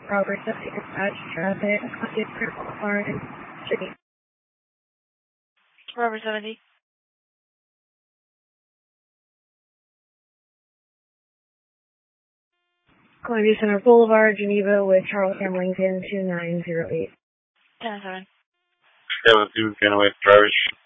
Robert 70 dispatch traffic, contact critical car and city. Robert 70. Columbia Center Boulevard, Geneva with Charles M. Lincoln 2908. 10-7. 72, Kennewick, drivers.